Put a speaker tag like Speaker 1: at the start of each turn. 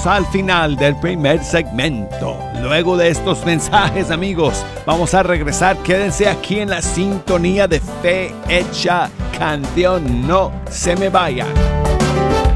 Speaker 1: llegamos al final del primer segmento. Luego de estos mensajes, amigos, vamos a regresar. Quédense aquí en la sintonía de Fe Hecha Canción. No se me vayan.